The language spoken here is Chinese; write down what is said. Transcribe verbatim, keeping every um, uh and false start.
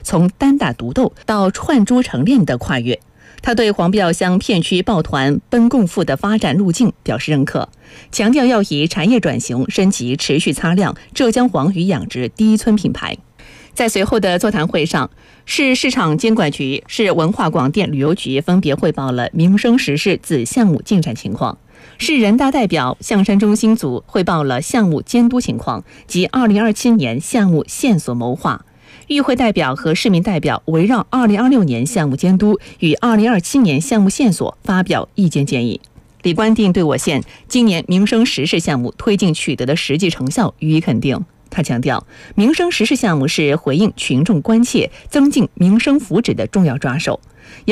从单打独斗到串珠成链的跨越。他对黄必要乡片区抱团奔共富的发展路径表示认可，强调要以产业转型升级持续擦亮浙江黄鱼养殖第一村品牌。在随后的座谈会上，市市场监管局、市文化广电旅游局分别汇报了民生实事子项目进展情况。市人大代表象山中心组汇报了项目监督情况及二零二七年项目线索谋划。与会代表和市民代表围绕二零二六年项目监督与二零二七年项目线索发表意见建议。李官定对我县今年民生实事项目推进取得的实际成效予以肯定。他强调，民生实事项目是回应群众关切、增进民生福祉的重要抓手。